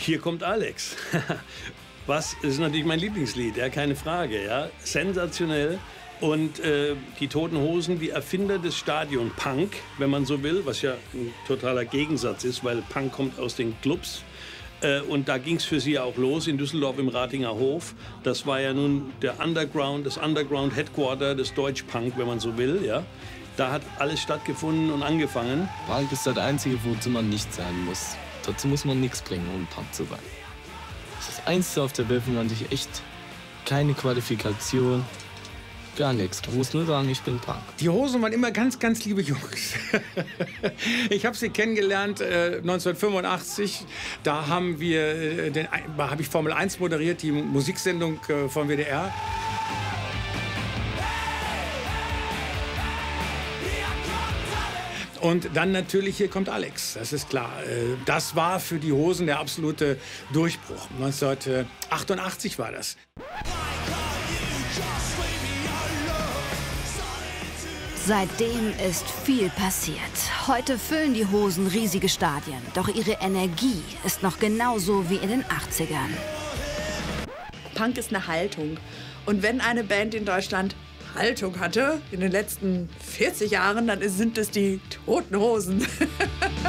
Hier kommt Alex. Was ist natürlich mein Lieblingslied, ja, keine Frage. Ja. Sensationell. Und die Toten Hosen, die Erfinder des Stadion-Punk, wenn man so will, was ja ein totaler Gegensatz ist, weil Punk kommt aus den Clubs. Und da ging es für sie auch los in Düsseldorf im Ratinger Hof. Das war ja nun das Underground-Headquarter des Deutsch-Punk, wenn man so will. Ja. Da hat alles stattgefunden und angefangen. Punk ist das Einzige, wozu man nicht sein muss. Dazu muss man nichts bringen, um Punk zu sein. Das ist das Einzige auf der Welt, wo man sich echt keine Qualifikation, gar nichts. Du musst nur sagen, ich bin Punk. Die Hosen waren immer ganz, ganz liebe Jungs. Ich habe sie kennengelernt 1985. Da habe ich Formel 1 moderiert, die Musiksendung vom WDR. Und dann natürlich, hier kommt Alex, das ist klar. Das war für die Hosen der absolute Durchbruch. 1988 war das. Seitdem ist viel passiert. Heute füllen die Hosen riesige Stadien. Doch ihre Energie ist noch genauso wie in den 80ern. Punk ist eine Haltung. Und wenn eine Band in Deutschland Haltung hatte in den letzten 40 Jahren, dann sind es die Toten Hosen.